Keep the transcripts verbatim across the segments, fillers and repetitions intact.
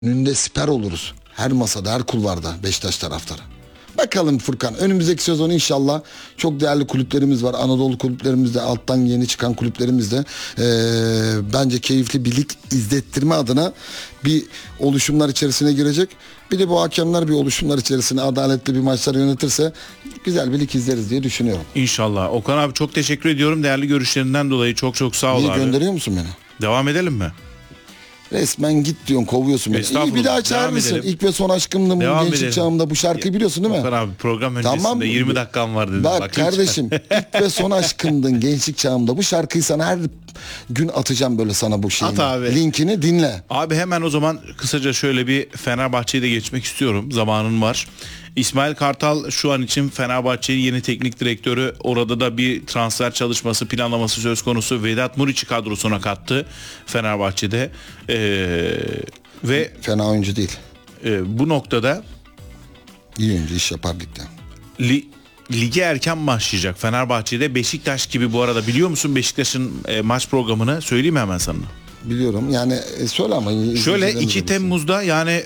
Önünde siper oluruz. Her masada, her kulvarda Beşiktaş taraftarı. Bakalım Furkan, önümüzdeki sezon inşallah çok değerli kulüplerimiz var. Anadolu kulüplerimizde, alttan yeni çıkan kulüplerimizde ee, bence keyifli bir lig izlettirme adına bir oluşumlar içerisine girecek. Bir de bu hakemler bir oluşumlar içerisine adaletli bir maçlar yönetirse güzel bir lig izleriz diye düşünüyorum. İnşallah. Okan abi çok teşekkür ediyorum. Değerli görüşlerinden dolayı çok çok sağ ol Niye abi. gönderiyor musun beni? Devam edelim mi? Resmen git diyorsun, kovuyorsun beni. İyi, bir daha çağır Devam mısın? edelim. İlk ve son aşkımdım, Devam gençlik edelim. çağımda bu şarkıyı biliyorsun değil mi? Okan abi program öncesinde Tamam. yirmi dakikam var dedi. Bak, Bak kardeşim, ilk ve son aşkımdın gençlik çağımda. Bu şarkıyı sana her gün atacağım böyle sana bu şeyini. At abi. Linkini dinle. Abi hemen o zaman kısaca şöyle bir Fenerbahçe'ye de geçmek istiyorum. Zamanın var. İsmail Kartal şu an için Fenerbahçe'nin yeni teknik direktörü. Orada da bir transfer çalışması, planlaması söz konusu. Vedat Muriç'i kadrosuna kattı Fenerbahçe'de. Ee, ve Fena oyuncu değil. e, bu noktada İyi oyuncu, iş yapar ligde. li, lige erken başlayacak Fenerbahçe'de. Beşiktaş gibi bu arada, biliyor musun Beşiktaş'ın e, maç programını? Söyleyeyim mi hemen sana? Biliyorum yani, e, söyle ama. Şöyle iki Temmuz'da yani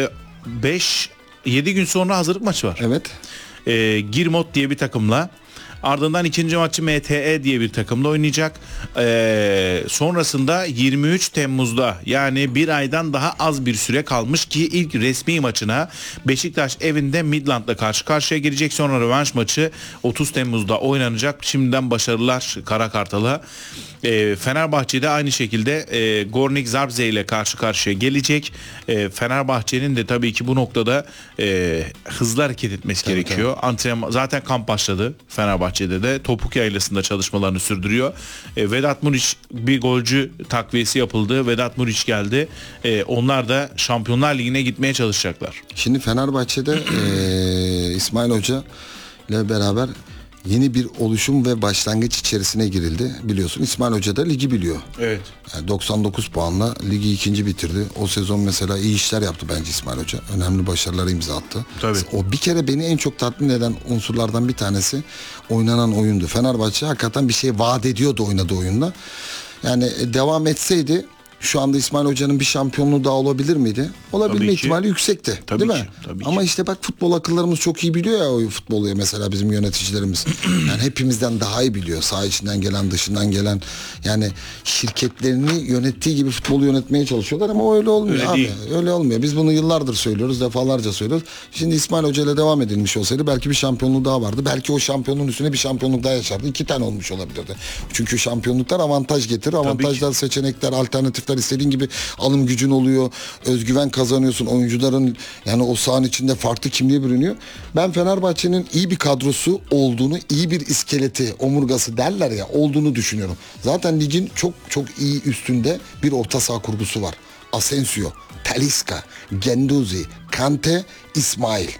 beş yedi gün sonra hazırlık maçı var. Evet. E, Girmot diye bir takımla. Ardından ikinci maçı M T E diye bir takımla oynayacak. Ee, sonrasında yirmi üç Temmuz'da, yani bir aydan daha az bir süre kalmış ki ilk resmi maçına Beşiktaş evinde Midland'la karşı karşıya gelecek. Sonra rövanş maçı otuz Temmuz'da oynanacak. Şimdiden başarılar Kara Kartal'a. Ee, Fenerbahçe'de aynı şekilde e, Gornik Zabrze ile karşı karşıya gelecek. E, Fenerbahçe'nin de tabii ki bu noktada e, hızlı hareket etmesi tabii, gerekiyor. Antrenman, zaten kamp başladı Fenerbahçe'de de. Topuk Yaylası'nda çalışmalarını sürdürüyor. E, Vedat Muriç, bir golcü takviyesi yapıldı. Vedat Muriç geldi. E, onlar da Şampiyonlar Ligi'ne gitmeye çalışacaklar. Şimdi Fenerbahçe'de e, İsmail Hoca ile beraber yeni bir oluşum ve başlangıç içerisine girildi. Biliyorsun İsmail Hoca da ligi biliyor. Evet. Yani doksan dokuz puanla ligi ikinci bitirdi. O sezon mesela iyi işler yaptı bence İsmail Hoca. Önemli başarılara imza attı. Tabii. O bir kere beni en çok tatmin eden unsurlardan bir tanesi oynanan oyundu. Fenerbahçe hakikaten bir şey vaat ediyordu oynadığı oyunla. Yani devam etseydi şu anda İsmail Hoca'nın bir şampiyonluğu daha olabilir miydi? Olabilme Tabii ki. ihtimali yüksekti. Tabii değil ki, mi? tabii Ama ki. işte bak, futbol akıllarımız çok iyi biliyor ya o futbolu, ya mesela bizim yöneticilerimiz. Yani hepimizden daha iyi biliyor. Saha içinden gelen, dışından gelen. Yani şirketlerini yönettiği gibi futbolu yönetmeye çalışıyorlar ama öyle olmuyor Öyle abi. değil. Öyle olmuyor. Biz bunu yıllardır söylüyoruz, defalarca söylüyoruz. Şimdi İsmail Hoca ile devam edilmiş olsaydı belki bir şampiyonluğu daha vardı. Belki o şampiyonluğun üstüne bir şampiyonluk daha yaşardı. İki tane olmuş olabilirdi. Çünkü şampiyonluklar avantaj getirir. Avantajlar, seçenekler, alternatifler, istediğin gibi alım gücün oluyor. Özgüven kazanıyorsun. Oyuncuların yani o sahanın içinde farklı kimliğe bürünüyor. Ben Fenerbahçe'nin iyi bir kadrosu olduğunu, iyi bir iskeleti, omurgası derler ya, olduğunu düşünüyorum. Zaten ligin çok çok iyi üstünde bir orta saha kurgusu var. Asensio, Talisca, Genduzi, Kante, İsmail.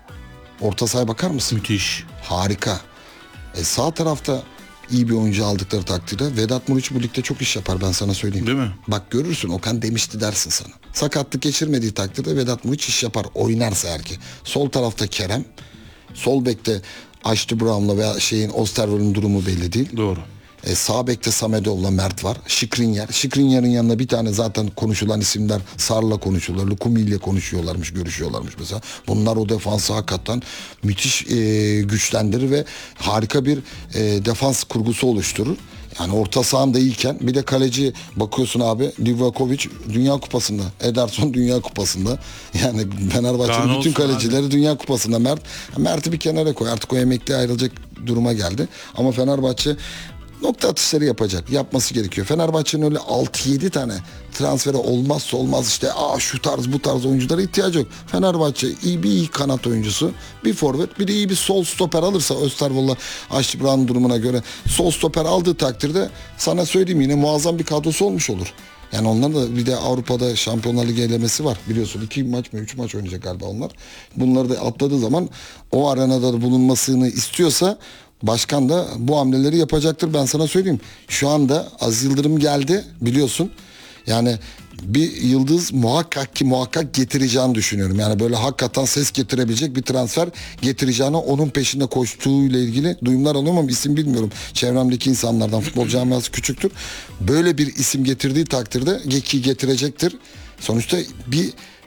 Orta sahaya bakar mısın? Müthiş. Harika. E sağ tarafta iyi bir oyuncu aldıkları takdirde Vedat Muriç bu ligde çok iş yapar, ben sana söyleyeyim. Değil mi? Bak görürsün, Okan demişti dersin sana. Sakatlık geçirmediği takdirde Vedat Muriç iş yapar, oynarsa eğer ki. Sol tarafta Kerem, sol bekte Aştı Brown'la veya şeyin Osterwold'un durumu belli değil. Doğru. E, sağ bekte Samedov'la Mert var. Şikrinyer. Şikrinyer'in yanına bir tane zaten konuşulan isimler, Sar'la konuşuyorlar. Lukumi ile konuşuyorlarmış, görüşüyorlarmış mesela. Bunlar o defansı hakikaten müthiş e, güçlendirir ve harika bir e, defans kurgusu oluşturur. Yani orta sahanda iyiyken bir de kaleci bakıyorsun abi, Livakovic Dünya Kupası'nda, Ederson Dünya Kupası'nda. Yani Fenerbahçe'nin bütün kalecileri abi Dünya Kupası'nda. Mert Mert'i bir kenara koy. Artık o emekli ayrılacak duruma geldi. Ama Fenerbahçe nokta atışları yapacak. Yapması gerekiyor. Fenerbahçe'nin öyle altı yedi tane transfere olmazsa olmaz işte aa şu tarz bu tarz oyunculara ihtiyacı yok. Fenerbahçe iyi bir iyi kanat oyuncusu, bir forvet, bir de iyi bir sol stoper alırsa, Österwold'la Aşçı Brown durumuna göre sol stoper aldığı takdirde sana söyleyeyim yine muazzam bir kadrosu olmuş olur. Yani onlar da bir de Avrupa'da Şampiyonlar Ligi elemesi var. Biliyorsun iki maç mı üç maç oynayacak galiba onlar. Bunları da atladığı zaman o arenada da bulunmasını istiyorsa başkan da bu hamleleri yapacaktır, ben sana söyleyeyim. Şu anda Aziz Yıldırım geldi biliyorsun. Yani bir yıldız muhakkak ki muhakkak getireceğini düşünüyorum. Yani böyle hakikaten ses getirebilecek bir transfer getireceğini, onun peşinde koştuğuyla ilgili duyumlar alıyorum ama isim bilmiyorum. Çevremdeki insanlardan, futbol camiası küçüktür. Böyle bir isim getirdiği takdirde ki getirecektir. Sonuçta bir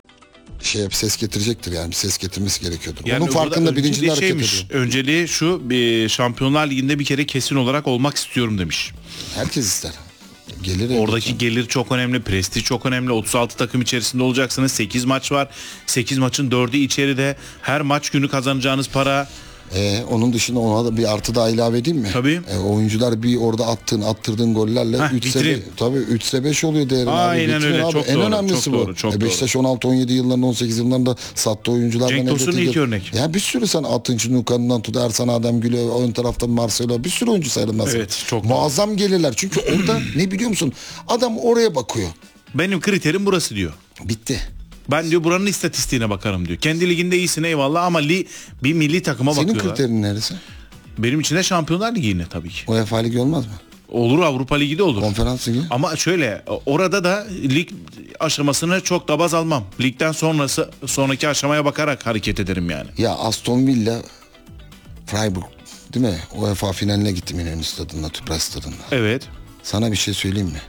şey hep ses getirecektir yani. Ses getirmesi gerekiyordur. Yani Onun burada farkında önceliği birinciler hareket şeymiş, ediyor. önceliği şu, bir Şampiyonlar Ligi'nde bir kere kesin olarak olmak istiyorum demiş. Herkes ister. Gelir Oradaki elbette. gelir çok önemli, prestij çok önemli. otuz altı takım içerisinde olacaksınız. sekiz maç var. sekiz maçın dördü içeride. Her maç günü kazanacağınız para. Ee, onun dışında ona da bir artı daha ilave edeyim mi? Tabii. Ee, oyuncular bir orada attığın attırdığın gollerle Heh, üçse vitrin. tabii üçse beş oluyor değerin abi. Aynen Vitrin öyle, abi. çok en doğru, önemlisi çok bu. doğru, çok E, Beşiktaş on altı on yedi yıllarında on sekiz yıllarında sattığı oyunculardan Cenk elde Tosun'un edildi. ilk örnek. Ya bir sürü sen Atınç'ın Nukan'dan tut Ersan Adem Gül'e ön tarafta Marcelo bir sürü oyuncu sayılmaz. Evet, çok doğru. Muazzam gelirler. Çünkü orada ne biliyor musun? Adam oraya bakıyor. Benim kriterim burası diyor. Bitti. Ben diyor buranın istatistiğine bakarım diyor. Kendi liginde iyisin eyvallah ama li, bir milli takıma Senin bakıyorlar. kriterin neresi? Benim için de Şampiyonlar Ligi yine tabii ki. UEFA Ligi olmaz mı? Olur, Avrupa Ligi de olur. Konferans Ligi? Ama şöyle, orada da lig aşamasını çok da baz almam. Ligden sonrası sonraki aşamaya bakarak hareket ederim yani. Ya Aston Villa Freiburg değil mi? UEFA finaline gittim İnönü Stadı'nda, Tüpraş Stadı'nda. Evet. Sana bir şey söyleyeyim mi?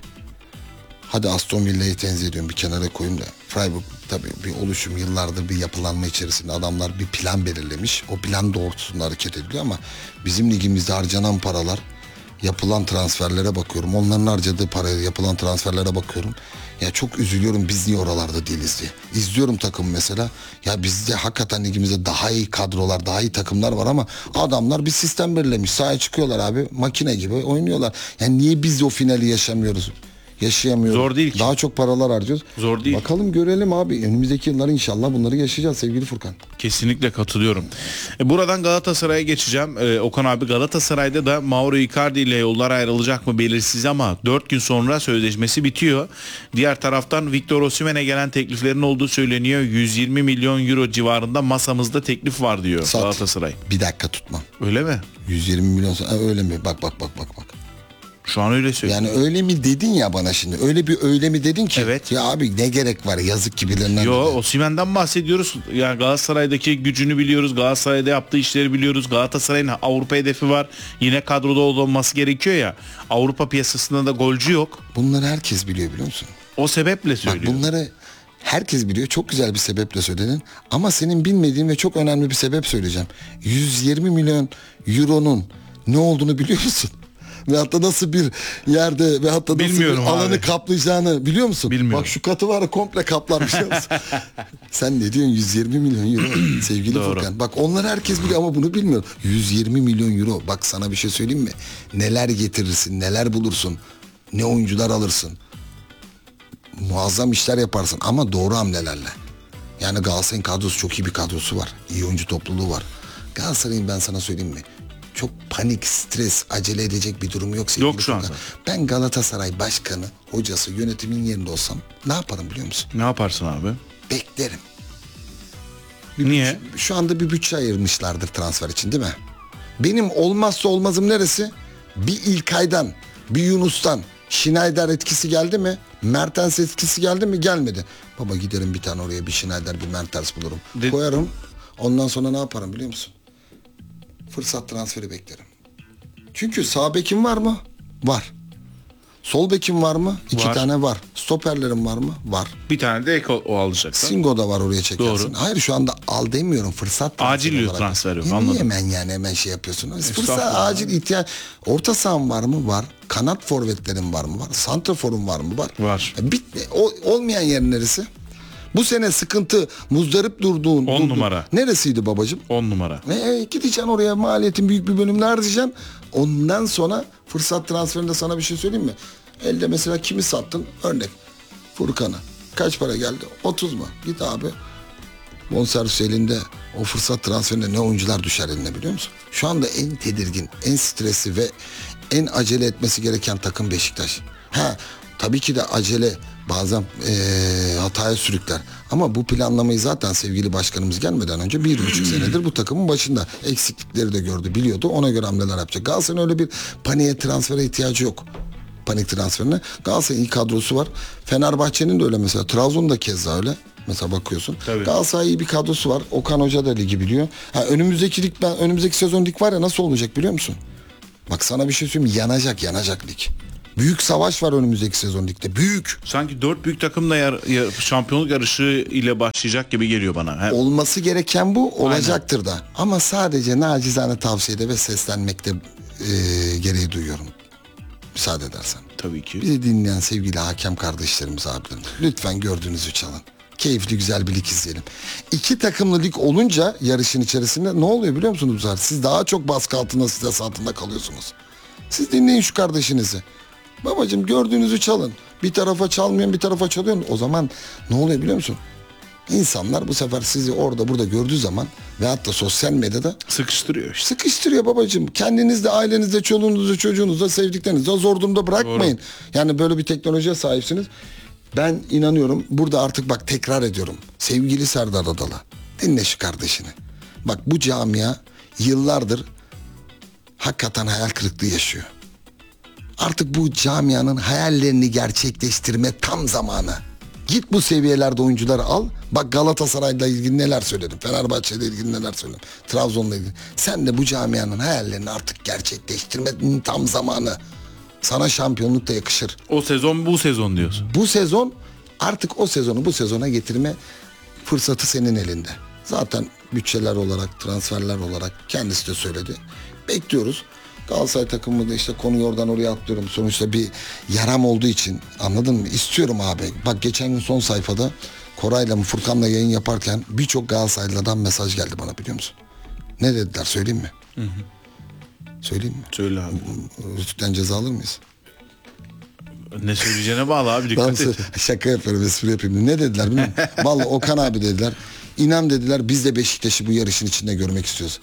Hadi Aston Villa'yı tenzih ediyorum, bir kenara koyayım da. Freiburg tabii bir oluşum, yıllardır bir yapılanma içerisinde adamlar bir plan belirlemiş. O plan doğrultusunda hareket ediliyor ama bizim ligimizde harcanan paralar, yapılan transferlere bakıyorum. Onların harcadığı paraya yapılan transferlere bakıyorum. Ya çok üzülüyorum biz niye oralarda değiliz diye. İzliyorum takım mesela. Ya bizde hakikaten ligimizde daha iyi kadrolar, daha iyi takımlar var ama adamlar bir sistem belirlemiş. Sahaya çıkıyorlar abi, makine gibi oynuyorlar. Yani niye biz o finali yaşamıyoruz? Yaşayamıyoruz. Zor değil ki. Daha çok paralar harcıyoruz. Zor değil. Bakalım görelim abi. Önümüzdeki yıllar inşallah bunları yaşayacağız sevgili Furkan. Kesinlikle katılıyorum. E, Buradan Galatasaray'a geçeceğim. E, Okan abi, Galatasaray'da da Mauro Icardi ile yollar ayrılacak mı belirsiz ama dört gün sonra sözleşmesi bitiyor. Diğer taraftan Victor Osimhen'e gelen tekliflerin olduğu söyleniyor. yüz yirmi milyon euro civarında masamızda teklif var diyor Sat. Galatasaray. Bir dakika tutmam. Öyle mi? yüz yirmi milyon sonra- ha, öyle mi? Bak bak bak bak bak. Şu an öyle söylüyor. Yani öyle mi dedin ya bana şimdi. Öyle bir öyle mi dedin ki? Evet. Ya abi ne gerek var yazık gibilerinden. Yo, dedi. Osimhen'den bahsediyoruz. Yani Galatasaray'daki gücünü biliyoruz. Galatasaray'da yaptığı işleri biliyoruz. Galatasaray'ın Avrupa hedefi var. Yine kadroda olması gerekiyor ya. Avrupa piyasasında da golcü yok. Bunları herkes biliyor biliyor musun? O sebeple Bak söylüyor. bunları herkes biliyor. Çok güzel bir sebeple söyledin. Ama senin bilmediğin ve çok önemli bir sebep söyleyeceğim. yüz yirmi milyon euronun ne olduğunu biliyor musun? Ve hatta nasıl bir yerde ve hatta nasıl Bilmiyorum bir alanı abi. kaplayacağını biliyor musun? Bilmiyorum. Bak şu katı var ya komple kaplar biliyor musun? Sen ne diyorsun yüz yirmi milyon euro sevgili Doğru. Furkan. Bak onlar herkes biliyor ama bunu bilmiyor. yüz yirmi milyon euro. Bak sana bir şey söyleyeyim mi? Neler getirirsin, neler bulursun, ne oyuncular alırsın. Muazzam işler yaparsın ama doğru hamlelerle. Yani Galatasaray'ın kadrosu çok iyi bir kadrosu var. İyi oyuncu topluluğu var. Galatasaray'ın ben sana söyleyeyim mi? Çok panik, stres, acele edecek bir durum yok. sevgili Yok şu Furkan. anda. Ben Galatasaray başkanı, hocası, yönetimin yerinde olsam ne yaparım biliyor musun? Ne yaparsın abi? Beklerim. Niye? Şu anda bir bütçe ayırmışlardır transfer için değil mi? Benim olmazsa olmazım neresi? Bir İlkay'dan, bir Yunus'tan Schneider etkisi geldi mi? Mertens etkisi geldi mi? Gelmedi. Baba giderim bir tane oraya bir Schneider, bir Mertens bulurum. De- Koyarım. Ondan sonra ne yaparım biliyor musun? Fırsat transferi beklerim. Çünkü sağ bekim var mı? Var. Sol bekim var mı? İki Var. tane var. Stoperlerim var mı? Var. Bir tane de ek o, o alacaksın. Singo da var oraya çekersin. Doğru. Hayır şu anda al demiyorum fırsat transferi Acil diyor olarak. transfer yok, Ya anladım. Niye hemen yani hemen şey yapıyorsun? Fırsat Estağfurullah. acil ihtiyaç. Orta sahan var mı? Var. Kanat forvetlerin var mı? Var. Santraforun var mı? Var. Var. E, Bit, o, olmayan yer neresi? Bu sene sıkıntı muzdarip durduğun. On durduğun- numara. Neresiydi babacığım? on numara. E, gideceksin oraya maliyetin büyük bir bölümünü harcayacaksın. Ondan sonra fırsat transferinde sana bir şey söyleyeyim mi? Elde mesela kimi sattın? Örnek Furkan'ı. Kaç para geldi? otuz mu? Git abi. Bonservis elinde o fırsat transferinde ne oyuncular düşer eline biliyor musun? Şu anda en tedirgin, en stresli ve en acele etmesi gereken takım Beşiktaş. Ha, tabii ki de acele bazen eee, hataya sürükler. Ama bu planlamayı zaten sevgili başkanımız gelmeden önce bir buçuk senedir bu takımın başında. Eksiklikleri de gördü, biliyordu. Ona göre hamleler yapacak. Galatasaray'ın öyle bir paniğe, transfere ihtiyacı yok. Panik transferine. Galatasaray'ın iyi kadrosu var. Fenerbahçe'nin de öyle mesela. Trabzon'un da keza öyle. Mesela bakıyorsun. Tabii. Galatasaray'ın iyi bir kadrosu var. Okan Hoca da ligi biliyor. Ha, önümüzdeki lig, ben önümüzdeki sezon lig var ya nasıl olacak biliyor musun? Bak sana bir şey söyleyeyim mi? Yanacak yanacak lig. Büyük savaş var önümüzdeki sezon ligde. Büyük. Sanki dört büyük takım da yar, yar- şampiyonluk yarışı ile başlayacak gibi geliyor bana. Hem Olması gereken bu, olacaktır da. Ama sadece nacizane tavsiyede ve seslenmekte e, gereği duyuyorum. Müsaade edersen. tabii ki. Bizi dinleyen sevgili hakem kardeşlerimiz, abilerim, lütfen gördüğünüzü çalın. Keyifli güzel bir lig izleyelim. İki takımlı lig olunca yarışın içerisinde ne oluyor biliyor musunuz bu sefer? Siz daha çok baskı altında, stres altında kalıyorsunuz. Siz dinleyin şu kardeşinizi. Babacığım gördüğünüzü çalın. Bir tarafa çalmayan bir tarafa çalıyorsun. O zaman ne oluyor biliyor musun? İnsanlar bu sefer sizi orada burada gördüğü zaman ve hatta sosyal medyada Sıkıştırıyor işte. sıkıştırıyor babacığım. Kendinizde, ailenizde, çoluğunuzda, çocuğunuzda, sevdiklerinizde zor durumda bırakmayın. Yani böyle bir teknolojiye sahipsiniz. Ben inanıyorum burada artık bak tekrar ediyorum. Sevgili Serdar Adalı, dinle şu kardeşini. Bak bu camia yıllardır hakikaten hayal kırıklığı yaşıyor. Artık bu camianın hayallerini gerçekleştirme tam zamanı. Git bu seviyelerde oyuncuları al. Bak Galatasaray'la ilgili neler söyledim. Fenerbahçe'yle ilgili neler söyledim. Trabzon'la ilgili. Sen de bu camianın hayallerini artık gerçekleştirmenin tam zamanı. Sana şampiyonluk da yakışır. O sezon bu sezon diyorsun. Bu sezon artık o sezonu bu sezona getirme fırsatı senin elinde. Zaten bütçeler olarak, transferler olarak kendisi de söyledi. Bekliyoruz. Galatasaray takımı da işte konuyu oradan oraya atlıyorum. Sonuçta bir yaram olduğu için, anladın mı? İstiyorum abi. Bak geçen gün son sayfada Koray'la mı Furkan'la yayın yaparken birçok Galatasaraylı'dan mesaj geldi bana, biliyor musun? Ne dediler söyleyeyim mi? Hı hı. Söyleyeyim mi? Söyle abi. Rütük'ten ceza alır mıyız? Ne söyleyeceğine bağlı abi, dikkat Ben et. şaka yapıyorum, espri yapayım. Ne dediler bilmiyor musun? Vallahi Okan abi dediler. İnan dediler, biz de Beşiktaş'ı bu yarışın içinde görmek istiyoruz.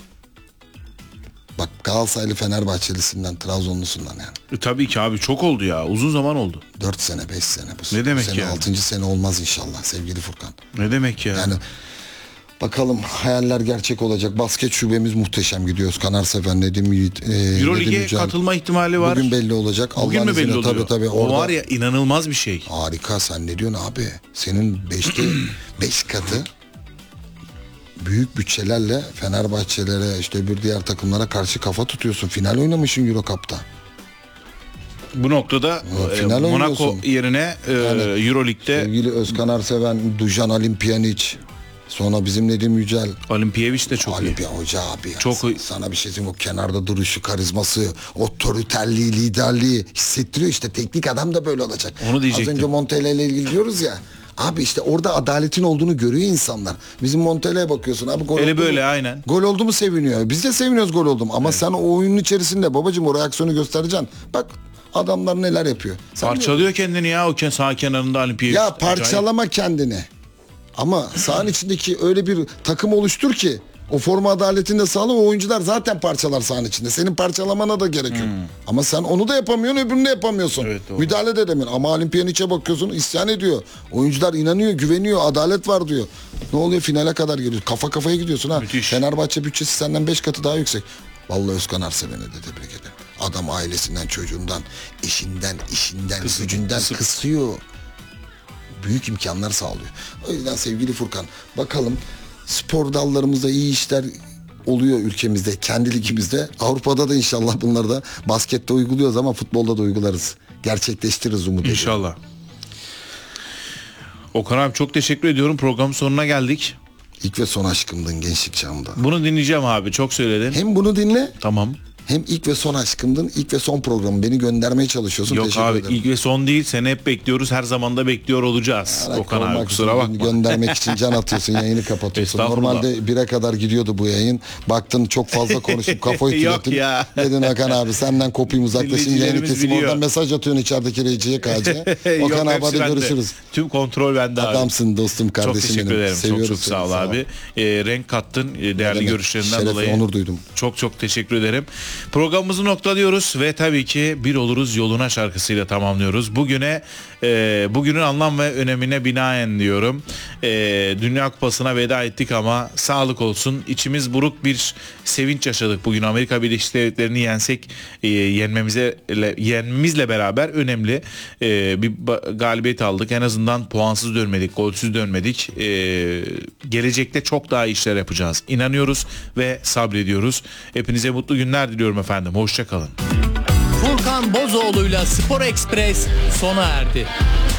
Bak Galatasaraylı, Fenerbahçelisinden, Trabzonlusundan yani. E, tabii ki abi, çok oldu ya. Uzun zaman oldu. Dört sene, beş sene bu. Ne demek bu sene yani? Altıncı sene olmaz inşallah sevgili Furkan. Ne demek ya? Yani bakalım hayaller gerçek olacak. Basket şubemiz muhteşem gidiyoruz. Kanarseven, Nedim Yiğit, e, Euro Nedim Lig'e Yücel. katılma ihtimali var. Bugün belli olacak. Bugün Allah'ın mü belli izniyle, oluyor? tabii tabii. O Orada var ya, inanılmaz bir şey. harika, sen ne diyorsun abi? Senin beşte beş katı büyük bütçelerle Fenerbahçelere, işte bir diğer takımlara karşı kafa tutuyorsun. Final oynamışsın Euro Cup'ta. Bu noktada Ya, e, final Monaco oynuyorsun. yerine e, Yani Euro Lig'de Sevgili Özkan Arseven, Dujan Olimpiyanic, sonra bizim Nedim Yücel. Olimpiyevic de çok iyi. Olimpiya hoca abi ya. Çok Sa- sana bir şey söyleyeyim, o kenarda duruşu, karizması, otoriterliği, liderliği hissettiriyor. İşte teknik adam da böyle olacak. Onu diyecektim. Az önce Montella ile ilgili diyoruz ya. Abi işte orada adaletin olduğunu görüyor insanlar. Bizim Montella'ya bakıyorsun abi, gol Eli oldu mu- böyle, aynen. Gol oldu mu seviniyor. Biz de seviniyoruz gol oldu mu. Ama sen o oyunun içerisinde babacığım o reaksiyonu göstereceksin. Bak adamlar neler yapıyor. Sen Parçalıyor kendini ya, o ken- sağ kenarında Olimpiyevic. ya parçalama kendini. Ama sahanın içindeki öyle bir takım oluştur ki o forma adaletini de sağla, o oyuncular zaten parçalar sahanın içinde. Senin parçalamana da gerek yok. Ama sen onu da yapamıyorsun, öbürünü de yapamıyorsun. Evet, doğru. Müdahale de edemiyorsun. Ama Olimpiyaniç'e bakıyorsun, isyan ediyor. Oyuncular inanıyor, güveniyor, adalet var diyor. Ne oluyor, finale kadar geliyor. Kafa kafaya gidiyorsun ha. Müthiş. Fenerbahçe bütçesi senden beş katı daha yüksek. Vallahi Özkan Arseven'e de tebrik ederim. Adam ailesinden, çocuğundan, eşinden, işinden, Kısık, gücünden kısık. kısıyor. Büyük imkanlar sağlıyor. O yüzden sevgili Furkan, bakalım spor dallarımızda iyi işler oluyor ülkemizde, kendi ligimizde. Avrupa'da da inşallah bunları da baskette uyguluyoruz ama futbolda da uygularız. Gerçekleştiririz umut ediyorum. İnşallah. Okan abi çok teşekkür ediyorum. Programın sonuna geldik. İlk ve son aşkımdın gençlik çağımda. Bunu dinleyeceğim abi. Çok söyledin. Hem bunu dinle, Tamam. hem ilk ve son aşkımdın, ilk ve son programı. Beni göndermeye çalışıyorsun. Yok Teşekkür abi, ederim. ilk ve son değil. Seni hep bekliyoruz. Her zaman da bekliyor olacağız. Alak Okan abi olmak kusura için bakma. Göndermek için can atıyorsun, yayını kapatıyorsun. Estağfurullah. Normalde bire kadar gidiyordu bu yayın. Baktın çok fazla konuşup kafayı Yok tükettin. ya. Dedin Hakan abi senden kopayım, uzaklaşayım, yayını Dinleyicilerimiz keseyim. biliyor. Oradan mesaj atıyorsun içerideki reyiciye K C. Yok, Okan abi hepsi hadi bende. görüşürüz. Tüm kontrol bende abi. Adamsın dostum, kardeşim Çok teşekkür benim. ederim. Çok Seviyoruz çok seni, sağ ol abi. Ee, renk kattın e, değerli demek? görüşlerinden Şeref ve dolayı. onur duydum. Çok çok teşekkür ederim. Programımızı noktalıyoruz ve tabii ki Bir Oluruz Yoluna şarkısıyla tamamlıyoruz. Bugüne e, bugünün anlam ve önemine binaen diyorum. E, Dünya Kupası'na veda ettik ama sağlık olsun. İçimiz buruk bir sevinç yaşadık. Bugün Amerika Birleşik Devletleri'ni yensek e, yenmemize yenmemizle beraber önemli e, bir ba- galibiyet aldık. En azından puansız dönmedik, golsüz dönmedik. E, gelecekte çok daha iyi işler yapacağız. İnanıyoruz ve sabrediyoruz. Hepinize mutlu günler diliyorum efendim. Hoşça kalın. Furkan Okan Bozoğlu'yla Spor Express sona erdi.